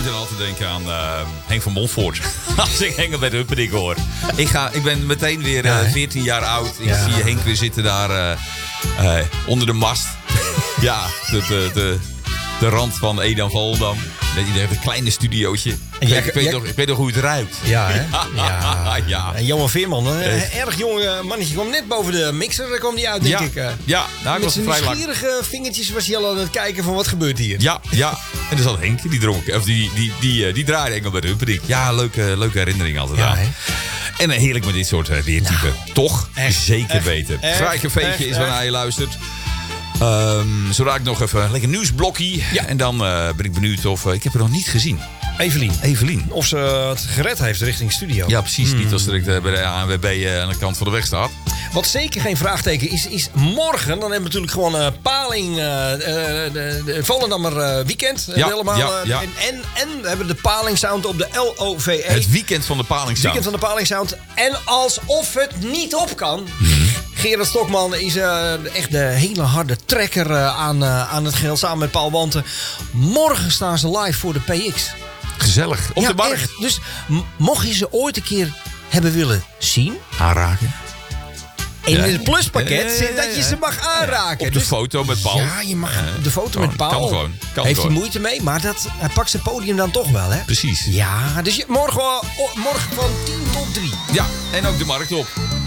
moet dan altijd denken aan Henk van Montfort. Als ik Engelbert Humperdinck hoor. Ik ben meteen weer 14 jaar oud. Ik zie Henk weer zitten daar onder de mast. Ja, de rand van Edam-Volendam. Een kleine studiootje. Ik weet nog hoe het ruikt. Ja, hè? Ja. En Johan Veerman, een erg jong mannetje, kwam net boven de mixer. Daar kwam hij uit, denk ik. Ja, nou, ik was met vrij zijn lang. nieuwsgierige vingertjes was hij al aan het kijken van wat gebeurt hier. Ja. En er zat Henk, die dronk. Of die draaide Engelbert Humperdinck. Ja, leuke herinnering altijd aan. Hè? En heerlijk met dit soort weertypen. Toch? Echt, Zeker echt, weten. echt, Vrijcafeetje is waarnaar je luistert. Zo raak ik nog even een lekker nieuwsblokkie. Ja. En dan ben ik benieuwd of... ik heb het nog niet gezien. Evelien. Of ze het gered heeft richting studio. Ja, precies. Niet als direct bij de ANWB aan de kant van de weg staat. Wat zeker geen vraagteken is morgen. Dan hebben we natuurlijk gewoon paling. De Volendammer weekend. Helemaal. Ja. En we hebben de palingsound op de LOVE. Het weekend van de palingsound. En alsof het niet op kan. Gerard Stokman is echt de hele harde trekker aan het geheel. Samen met Paul Wanten. Morgen staan ze live voor de PX. Gezellig. Op de markt. Echt. Dus mocht je ze ooit een keer hebben willen zien. Aanraken. En in het pluspakket zit dat je ze mag aanraken. Op de foto met Paul. Ja, je mag op de foto met Paul. Kan gewoon. Heeft hij moeite mee, maar hij pakt zijn podium dan toch wel, hè? Precies. Ja, dus morgen van 10 tot 3. Ja, en ook de markt op.